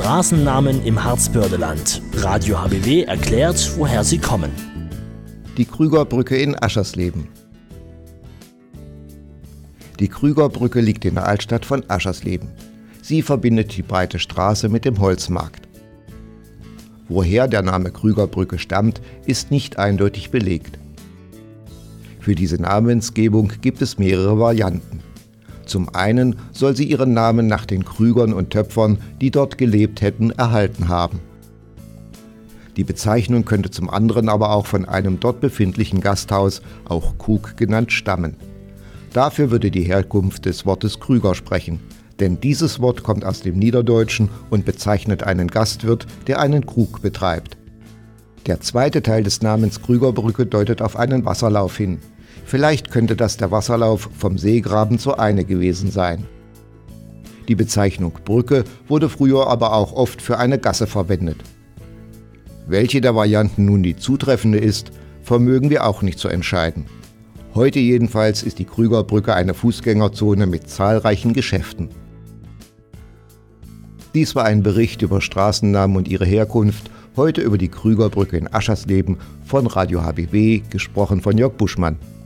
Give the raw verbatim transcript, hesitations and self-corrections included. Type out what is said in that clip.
Straßennamen im Harzbördeland. Radio H B W erklärt, woher sie kommen. Die Krügerbrücke in Aschersleben. Die Krügerbrücke liegt in der Altstadt von Aschersleben. Sie verbindet die breite Straße mit dem Holzmarkt. Woher der Name Krügerbrücke stammt, ist nicht eindeutig belegt. Für diese Namensgebung gibt es mehrere Varianten. Zum einen soll sie ihren Namen nach den Krügern und Töpfern, die dort gelebt hätten, erhalten haben. Die Bezeichnung könnte zum anderen aber auch von einem dort befindlichen Gasthaus, auch Krug genannt, stammen. Dafür würde die Herkunft des Wortes Krüger sprechen, denn dieses Wort kommt aus dem Niederdeutschen und bezeichnet einen Gastwirt, der einen Krug betreibt. Der zweite Teil des Namens Krügerbrücke deutet auf einen Wasserlauf hin. Vielleicht könnte das der Wasserlauf vom Seegraben zur Eine gewesen sein. Die Bezeichnung Brücke wurde früher aber auch oft für eine Gasse verwendet. Welche der Varianten nun die zutreffende ist, vermögen wir auch nicht zu entscheiden. Heute jedenfalls ist die Krügerbrücke eine Fußgängerzone mit zahlreichen Geschäften. Dies war ein Bericht über Straßennamen und ihre Herkunft, heute über die Krügerbrücke in Aschersleben von Radio H B W, gesprochen von Jörg Buschmann.